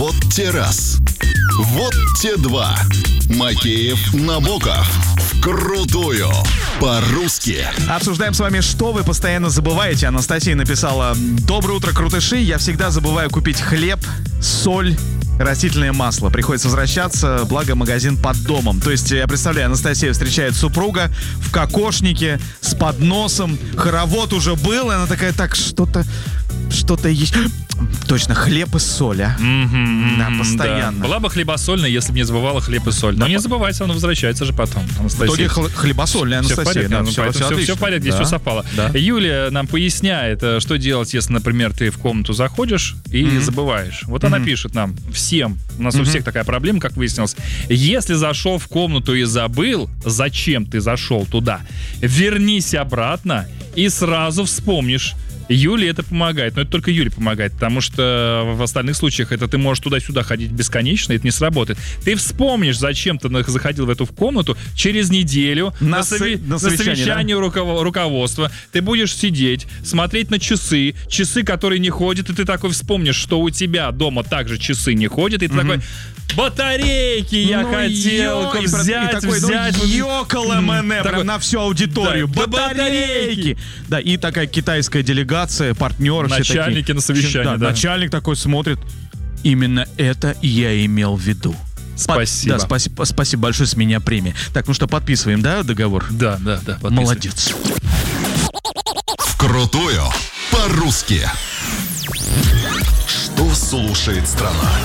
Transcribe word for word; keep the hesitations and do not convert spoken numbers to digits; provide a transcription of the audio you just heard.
Вот те раз. Вот те два. Макеев, Набоков. Вкрутую. По-русски. Обсуждаем с вами, что вы постоянно забываете. Анастасия написала: «Доброе утро, крутыши. Я всегда забываю купить хлеб, соль, растительное масло. Приходится возвращаться, благо магазин под домом». То есть, я представляю, Анастасия встречает супруга в кокошнике с подносом. Хоровод уже был, и она такая: так, что-то, что-то есть. Точно, хлеб и соль, а? Mm-hmm, да, постоянно. Да. Была бы хлебосольная, если бы не забывала хлеб и соль. Но да, не забывайте, оно возвращается же потом. Анастасия. В итоге хл- хлебосольная, Анастасия. Все в порядке, да, ну, все, все, все, все в порядке, да. Все совпало. Да. Юлия нам поясняет, что делать, если, например, ты в комнату заходишь и mm-hmm. забываешь. Вот mm-hmm. она пишет нам, всем, у нас mm-hmm. у всех такая проблема, как выяснилось. Если зашел в комнату и забыл, зачем ты зашел туда, вернись обратно и сразу вспомнишь. Юле это помогает, но это только Юле помогает, потому что в остальных случаях это ты можешь туда-сюда ходить бесконечно, это не сработает. Ты вспомнишь, зачем ты заходил в эту комнату через неделю на, на, сови- на совещание, на совещание да? руков- руководства. Ты будешь сидеть, смотреть на часы, часы, которые не ходят, и ты такой вспомнишь, что у тебя дома также часы не ходят, и ты угу. такой: батарейки я ну хотел ё, взять, и такой, взять. Ну, ёкал эм эн э, прям на всю аудиторию. Да, батарейки. батарейки! Да, и такая китайская делегация, партнеры, начальники все такие. на совещании, да, да. Начальник такой смотрит. Именно это я имел в виду. Спасибо. Под, да, спасибо, спасибо большое, с меня премия. Так, ну что, подписываем, да, договор? Да, да, да. Молодец. Вкрутую. По-русски. Что слушает страна?